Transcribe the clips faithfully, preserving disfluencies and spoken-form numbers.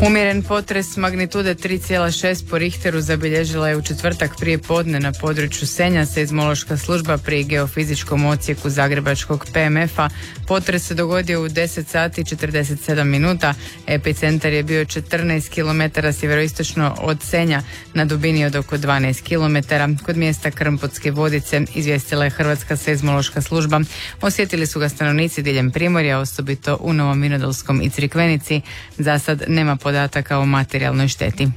Umjeren potres magnitude tri zarez šest po Richteru zabilježila je u četvrtak prije podne na području Senja. Seizmološka služba pri geofizičkom odsjeku Zagrebačkog P M F-a. Potres se dogodio u deset sati i četrdeset sedam minuta. Epicentar je bio četrnaest kilometara sjeveroistočno od Senja na dubini od oko dvanaest kilometara. Kod mjesta Krmpotske Vodice, izvijestila je Hrvatska seizmološka služba. Osjetili su ga stanovnici diljem Primorja, osobito u Novom Vinodolskom i Crikvenici. Za sad nema podataka o materijalnoj šteti.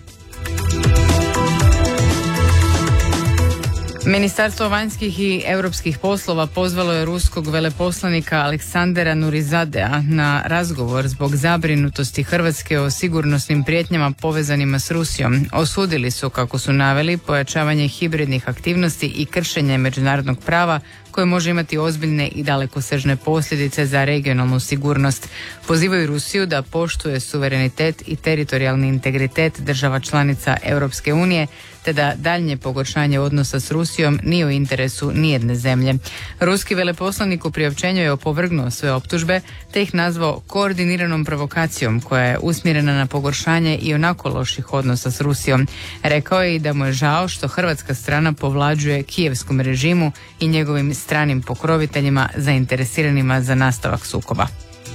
Ministarstvo vanjskih i europskih poslova pozvalo je ruskog veleposlanika Aleksandera Nurizadea na razgovor zbog zabrinutosti Hrvatske o sigurnosnim prijetnjama povezanima s Rusijom. Osudili su, kako su naveli, pojačavanje hibridnih aktivnosti i kršenje međunarodnog prava koje može imati ozbiljne i dalekosežne posljedice za regionalnu sigurnost. Pozivaju Rusiju da poštuje suverenitet i teritorijalni integritet država članica Europske unije, te da daljnje pogoršanje odnosa s Rusijom nije u interesu nijedne zemlje. Ruski veleposlanik u priopćenju je opovrgnuo sve optužbe, te ih nazvao koordiniranom provokacijom koja je usmjerena na pogoršanje i onako loših odnosa s Rusijom. Rekao je i da mu je žao što hrvatska strana povlađuje kijevskom režimu i njegovim stranim pokroviteljima zainteresiranima za nastavak sukoba.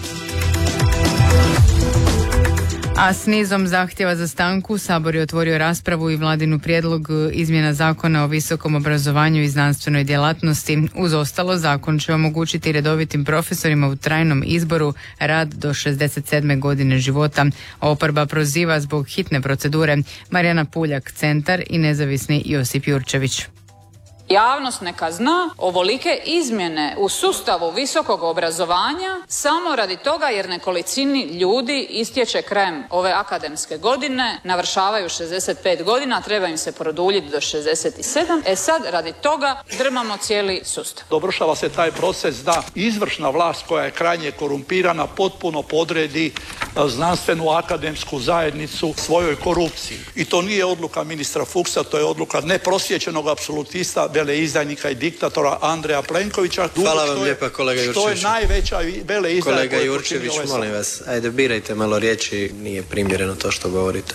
A s nizom zahtjeva za stanku Sabor je otvorio raspravu i vladinu prijedlog izmjena zakona o visokom obrazovanju i znanstvenoj djelatnosti. Uz ostalo, zakon će omogućiti redovitim profesorima u trajnom izboru rad do šezdeset sedme godine života. Oporba proziva zbog hitne procedure. Marijana Puljak, Centar, i nezavisni Josip Jurčević. Javnost neka zna ovolike izmjene u sustavu visokog obrazovanja samo radi toga jer nekolicini ljudi istječe krajem ove akademske godine, navršavaju šezdeset pet godina, treba im se produljiti do šezdeset sedam. E sad radi toga drmamo cijeli sustav. Dovršava se taj proces da izvršna vlast koja je krajnje korumpirana potpuno podredi znanstvenu akademsku zajednicu svojoj korupciji. I to nije odluka ministra Fuchsa, to je odluka neprosvijećenog apsolutista, veleizdajnika i diktatora Andreja Plenkovića. Hvala vam lijepa, kolega Jurčević. To je najveća veleizdaja. Kolega Jurčević, molim vas, ajde birajte malo riječi, nije primjereno to što govorite.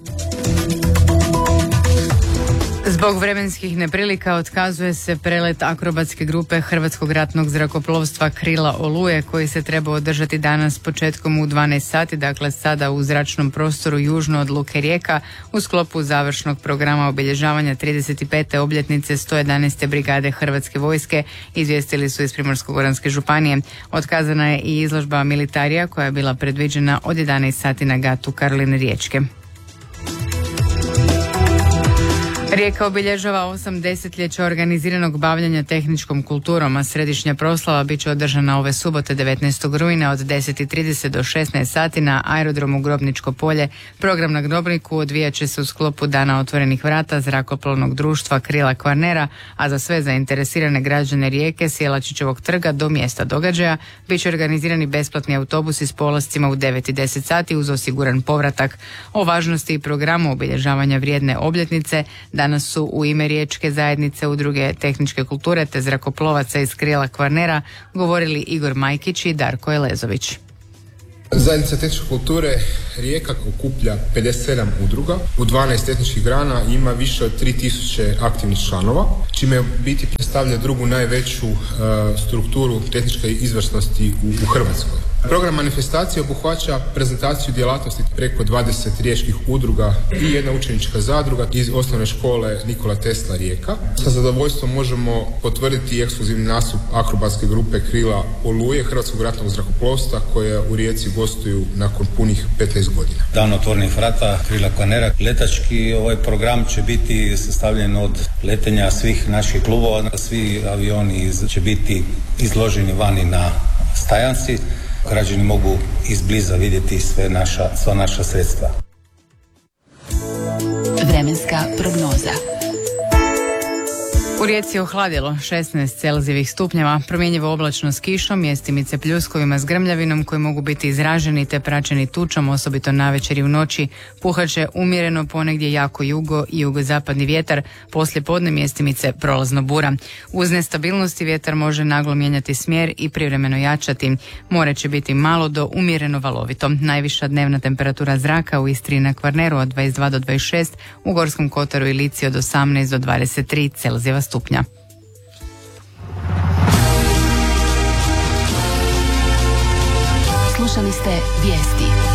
Zbog vremenskih neprilika otkazuje se prelet akrobatske grupe Hrvatskog ratnog zrakoplovstva Krila Oluje, koji se treba održati danas početkom u dvanaest sati, dakle sada u zračnom prostoru južno od Luke Rijeka u sklopu završnog programa obilježavanja trideset pete obljetnice sto jedanaeste brigade Hrvatske vojske, izvijestili su iz Primorsko-goranske županije. Otkazana je i izložba militarija koja je bila predviđena od jedanaest sati na gatu Karoline Riječke. Rijeka obilježava osam desetljeća organiziranog bavljanja tehničkom kulturom, a središnja proslava bit će održana ove subote devetnaestog rujna od deset i trideset do šesnaest sati na aerodromu Grobničko polje. Program na Grobniku odvijat će se u sklopu Dana otvorenih vrata zrakoplovnog društva Krila Kvarnera, a za sve zainteresirane građane Rijeke s Jelačićevog trga do mjesta događaja bit će organizirani besplatni autobusi s polascima u devet i deset sati uz osiguran povratak. O važnosti i programu obilježavanja vrijedne obljetnice danas su u ime Riječke zajednice udruge tehničke kulture te zrakoplovaca iz Krila Kvarnera govorili Igor Majkić i Darko Elezović. Zajednica tehničke kulture Rijeka okuplja pedeset sedam udruga u dvanaest tehničkih grana i ima više od tri tisuće aktivnih članova, čime u biti predstavlja drugu najveću uh, strukturu tehničke izvrsnosti u, u Hrvatskoj. Program manifestacije obuhvaća prezentaciju djelatnosti preko dvadeset riječkih udruga i jedna učenička zadruga iz osnovne škole Nikola Tesla Rijeka. Sa zadovoljstvom možemo potvrditi ekskluzivni nastup akrobatske grupe Krila Oluje Hrvatskog ratnog zrakoplovstva koje u Rijeci gostuju nakon punih petnaest godina. Dan otvorenih vrata Krila Kvarnera. Letački ovaj program će biti sastavljen od letenja svih naših klubova. Svi avioni će biti izloženi vani na stajanci. Građani mogu izbliza vidjeti sve naša, sva naša sredstva. Vremenska prognoza. U Rijeci je ohladilo šesnaest celzijevih stupnjeva, promjenjivo oblačno s kišom, mjestimice pljuskovima s grmljavinom koji mogu biti izraženi te praćeni tučom, osobito navečer i u noći. Puhat će umjereno, ponegdje jako jugo i jugozapadni vjetar, poslije podne mjestimice prolazno bura. Uz nestabilnosti vjetar može naglo mijenjati smjer i privremeno jačati. More će biti malo do umjereno valovito. Najviša dnevna temperatura zraka u Istri i na Kvarneru od dvadeset dva do dvadeset šest, u Gorskom kotaru i Lici od osamnaest do dvadeset tri celzijeva stupnja. Slušali ste vijesti.